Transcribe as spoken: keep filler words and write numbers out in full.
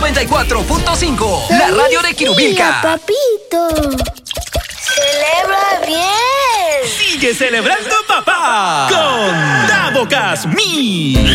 noventa y cuatro punto cinco. La radio de Quirubilca. Papito. Celebra bien. Sigue celebrando papá con Davo Casmín.